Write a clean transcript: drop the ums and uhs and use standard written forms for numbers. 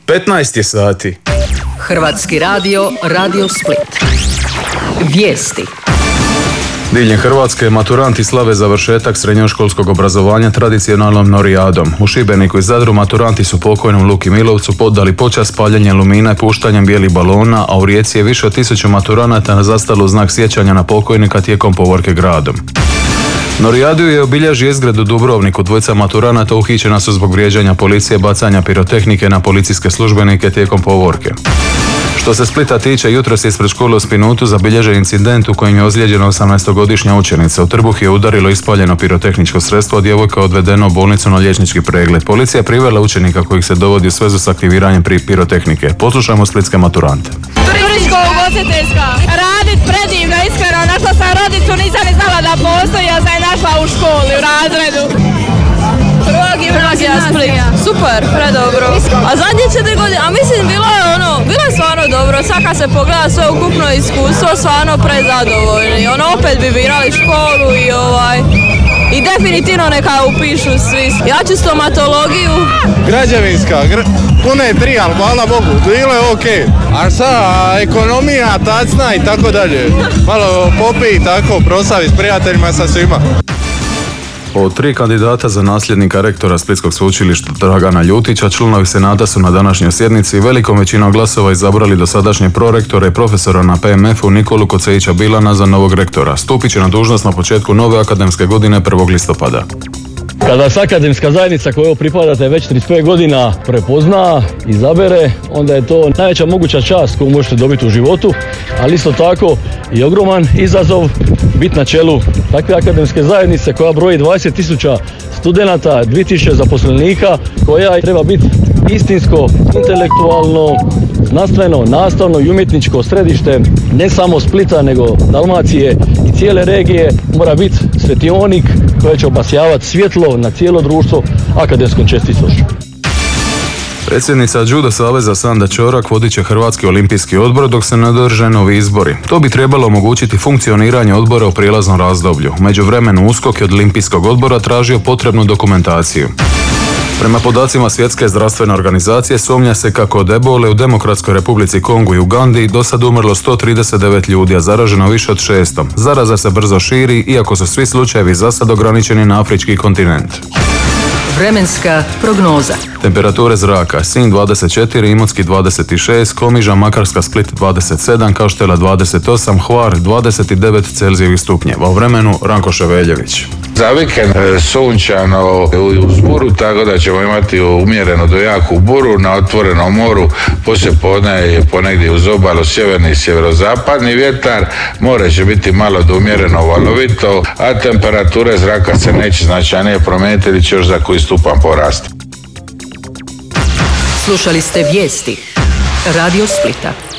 15 je sati. Hrvatski radio, Radio Split. Vijesti. Diljem Hrvatske maturanti slave završetak srednjoškolskog obrazovanja tradicionalnom norijadom. U Šibeniku i Zadru maturanti su pokojnom Luki Milovcu podali počast paljenjem lumina i puštanjem bijelih balona, a u Rijeci je više od 1000 maturanata zastalo znak sjećanja na pokojnika tijekom povorke gradom. Norijadu je obilježio izgred u Dubrovniku. Dvojica maturanata uhićena su zbog vrijeđanja policije, bacanja pirotehnike na policijske službenike tijekom povorke. Što se Splita tiče, jutros je ispred škole u Spinutu zabilježen incident u kojem je ozlijeđena 18-godišnja učenica. U trbuh je udarilo ispaljeno pirotehničko sredstvo, a djevojka je odvedena u bolnicu na liječnički pregled. Policija je privela učenika kojih se dovodi u svezu s aktiviranjem pirotehnike. Poslušajmo splitske maturante. Turističko-ugostiteljska. Radit predivno, iskreno, našla sam rodicu, nisam ni znala da postoji, ja sam je našla u školi, u razredu. Prva gimnazija Split. Super, predobro. A zadnje 4 godine, a mislim bilo je stvarno dobro, sad kad se pogleda sve ukupno iskustvo, stvarno prezadovoljni. Opet bi birali školu i definitivno neka upišu svi. Ja ću stomatologiju. Građevinska, puno je 3, ali hvala Bogu, bilo je ok. A sad, ekonomija, tacna i tako dalje. Malo popij, tako, proslavi s prijateljima, sa svima. Od 3 kandidata za nasljednika rektora Splitskog sveučilišta Dragana Ljutića, članovi senata su na današnjoj sjednici velikom većinom glasova izabrali dosadašnje prorektore i profesora na PMF-u Nikolu Kocejića Bilana za novog rektora. Stupit će na dužnost na početku nove akademske godine 1. listopada. Kada se akademska zajednica kojoj pripadate već 35 godina prepozna, izabere, onda je to najveća moguća čast koju možete dobiti u životu, ali isto tako i ogroman izazov biti na čelu takve akademske zajednice koja broji 20.000 studenata, 2.000 zaposlenika, koja treba biti istinsko, intelektualno, znanstveno, nastavno i umjetničko središte ne samo Splita nego Dalmacije i cijele regije. Mora biti svetionik koji će obasjavati svjetlo na cijelo društvo akademskom čestitošću. Predsjednica Judo saveza Sanda Ćorak vodit će Hrvatski olimpijski odbor dok se ne održe novi izbori. To bi trebalo omogućiti funkcioniranje odbora u prijelaznom razdoblju. U međuvremenu USKOK je od Olimpijskog odbora tražio potrebnu dokumentaciju. Prema podacima Svjetske zdravstvene organizacije sumnja se kako od ebole u Demokratskoj Republici Kongu i Ugandi do sad umrlo 139 ljudi, a zaraženo više od 600. Zaraza se brzo širi, iako su svi slučajevi za sad ograničeni na afrički kontinent. Vremenska prognoza. Temperature zraka: Sinj 24, Imotski 26, Komiža, Makarska, Split 27, Kaštela 28, Hvar 29 Celzijevih stupnjeva. U vremenu Ranko Ševeljević. Za vikend sunčano uz buru, tako da ćemo imati umjereno do jaku buru na otvorenom moru. Poslije podne ponegdje uz obalu sjeverni i sjeverozapadni vjetar. More će biti malo do umjereno valovito, a temperature zraka se neće značajnije promijeniti ili će još za koji stupan porasti. Slušali ste vijesti Radio Splita.